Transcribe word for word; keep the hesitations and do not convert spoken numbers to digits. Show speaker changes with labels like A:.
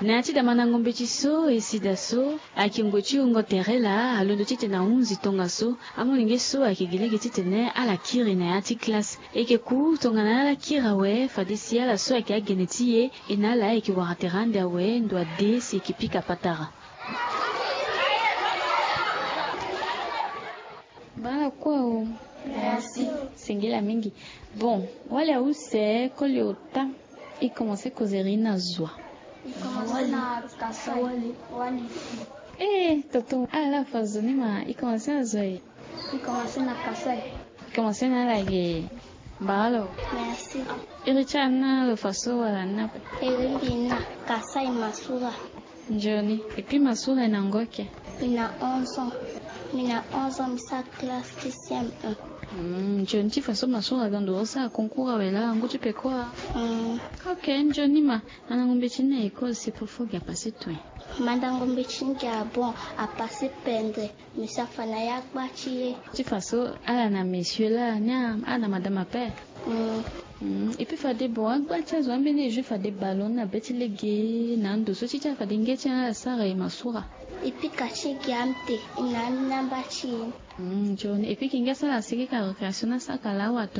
A: na tida mana ngombe chiso esida so akingochi ungo terela alondo tite na unzi tonga so amoninge so akigilege tite ne ala kiri na ati class eke ku tonga na ala kira we fadisi ala so ake agenetie enala eke waraterande we ndo adesi ekipika patara bala kwao. Merci. Singela mingi. Bon, wale use koliota i commencer causerie na zwa.
B: I commencer na kasa wali wali.
A: Eh, toto ala fazoni ma i commencer na zwa. I
B: commencer na kasa.
A: I commencer na la ge. Balo.
B: Merci.
A: Iricha na lo faso wala na.
B: Eri na kasa masura.
A: Njoni. Et puis masura na ngoke.
B: Ina onze ans. Mina onze ans sa classe sixième un.
A: Mm, John ti faso masura gando sa concours wela nguti pekwa.
B: Mm.
A: Okay, Johnny ma ana ngombe chine école c'est pour faut qu'il a passé toi.
B: Mandango mbichinga bon a passé pendre mais ça fana ya kwachi.
A: Ti faso ala na monsieur là na ana madame a père.
B: Mm.
A: Mm. Et puis fa des bon agbacha zo ambene je fa des ballons na beti lege na ndo so ti ta fa dingeti na sara e masura.
B: Et puis kachi gamte ina namba chi.
A: Mm, John et puis kinga sala sike ka recreation na saka la wa